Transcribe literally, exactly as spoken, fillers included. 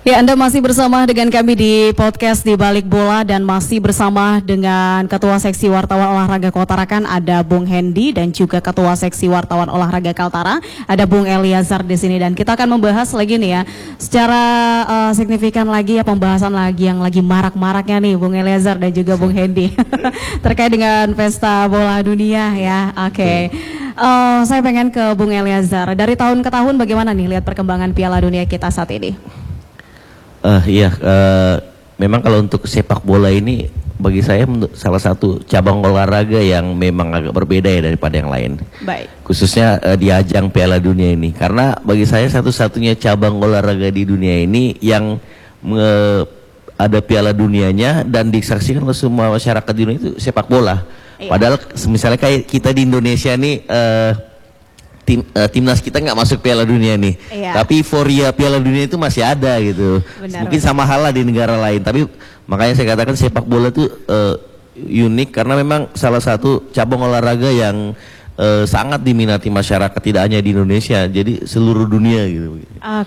Ya, Anda masih bersama dengan kami di podcast Di Balik Bola dan masih bersama dengan Ketua Seksi Wartawan Olahraga Kota Tarakan ada Bung Hendy dan juga Ketua Seksi Wartawan Olahraga Kaltara ada Bung Eliezer di sini, dan kita akan membahas lagi nih ya secara uh, signifikan lagi ya, pembahasan lagi yang lagi marak-maraknya nih Bung Eliezer dan juga Bung Hendy terkait dengan pesta bola dunia ya. Oke. Okay. Uh, saya pengen ke Bung Eliezer. Dari tahun ke tahun bagaimana nih lihat perkembangan Piala Dunia kita saat ini? Uh, iya, uh, memang kalau untuk sepak bola ini bagi saya salah satu cabang olahraga yang memang agak berbeda ya daripada yang lain. Baik. Khususnya uh, di ajang Piala Dunia ini, karena bagi saya satu-satunya cabang olahraga di dunia ini yang uh, ada Piala Dunianya dan disaksikan oleh semua masyarakat di dunia itu sepak bola. Iya. Padahal misalnya kayak kita di Indonesia nih. Uh, Tim, uh, timnas kita nggak masuk Piala Dunia nih, iya. Tapi euforia Piala Dunia itu masih ada gitu. Benar, mungkin benar. Sama hal lah di negara lain, tapi makanya saya katakan sepak bola itu uh, unik karena memang salah satu cabang olahraga yang uh, sangat diminati masyarakat, tidak hanya di Indonesia, jadi seluruh dunia gitu.